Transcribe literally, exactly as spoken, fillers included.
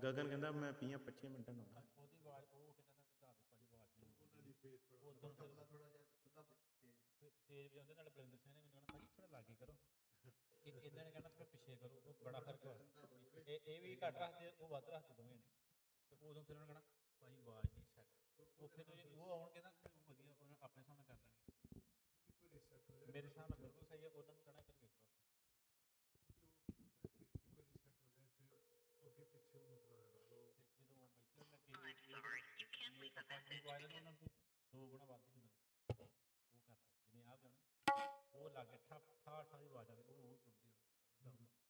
ਗਗਨ ਕਹਿੰਦਾ ਮੈਂ ਵੀਹਾਂ ਪੱਚੀਆਂ ਮਿੰਟਾਂ ਨੂੰ ਆਉਣਾ। ਉਹਦੀ ਆਵਾਜ਼ ਉਹ ਕਹਿੰਦਾ ਨਾ ਵਧਾ ਦਿਓ ਭਾਜੀ ਆਵਾਜ਼ ਨਹੀਂ ਉਹਨਾਂ ਦੀ ਫੇਸ ਉਦੋਂ ਫਿਰ ਥੋੜਾ ਜਿਹਾ ਖੁੱਲਾ ਤੇਜ਼ ਵਜਾਉਂਦੇ ਨਾਲ ਬਲਿੰਦਰ ਸਿੰਘ ਨੇ ਮੈਨੂੰ ਕਹਿਣਾ ਭਾਜੀ ਥੋੜਾ ਲਾਗੇ ਕਰੋ ਇਹ ਇਹਨਾਂ ਨੇ ਕਹਿਣਾ ਥੋੜਾ ਪਿੱਛੇ ਕਰੋ ਉਹ ਬੜਾ ਫਰਕ ਵਾ ਇਹ ਇਹ ਵੀ ਘੱਟ ਰੱਖਦੇ ਉਹ ਵੱਧ ਰੱਖਦੇ ਦੋਵੇਂ ਨੇ ਤੇ ਉਦੋਂ ਫਿਰ ਉਹਨਾਂ ਕਹਿਣਾ ਭਾਈ ਆਵਾਜ਼ ਨਹੀਂ ਸੈੱਟ ਉਹ ਫਿਰ ਉਹ ਆਉਣਗੇ ਨਾ ਫਿਰ ਉਹ ਵਧੀਆ ਉਹਨਾਂ ਆਪਣੇ ਹਿਸਾਬ ਨਾਲ ਕਰ ਲੈਣਗੇ ਮੇਰੇ ਹਿਸਾਬ ਨਾਲ ਬਿਲਕੁਲ ਸਹੀ ਹੈ ਉਹਨਾਂ ਨੂੰ ਕਹਿਣਾ ਫਿਰ ਵੇਖ ਲਓ ਅੱਗੇ ਪਿੱਛੇ ਉਹਨੂੰ ਥੋੜਾ ਜਿਹਾ ਜਦੋਂ ਮਾਈਕਲ ਲੱਗੇ ਵਾਇਰਲ ਉਹਨਾਂ ਤੋਂ ਦੋ ਗੁਣਾ ਵੱਧ ਸੀ ਉਹਨਾਂ ਉਹ ਕਰਤਾ ਜਿਹਨੇ ਆਪ ਜਾਣਾ ਉਹ ਲਾਗੇ ਠਾ ਠਾ ਠਾ ਦੀ ਆਵਾਜ਼ ਆਵੇ ਉਹ ਉਹ ਚਾਹੁੰਦੇ ਆ